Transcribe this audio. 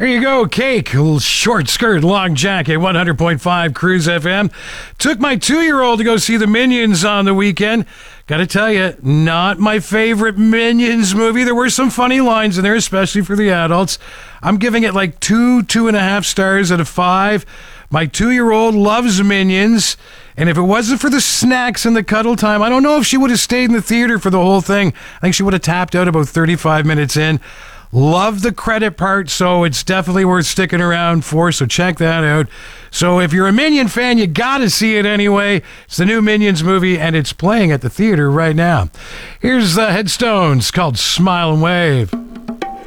There you go, Cake, little short skirt, long jacket, 100.5 Cruise FM. Took my 2-year-old to go see the Minions on the weekend. Gotta tell you, not my favorite Minions movie. There were some funny lines in there, especially for the adults. I'm giving it like 2.5 stars out of 5. My 2-year-old loves Minions, and if it wasn't for the snacks and the cuddle time, I don't know if she would have stayed in the theater for the whole thing. I think she would have tapped out about 35 minutes in. Love the credit part, so it's definitely worth sticking around for, so check that out. So if you're a Minion fan, you gotta see it anyway. It's the new Minions movie, and it's playing at the theater right now. Here's the Headstones, called Smile and Wave.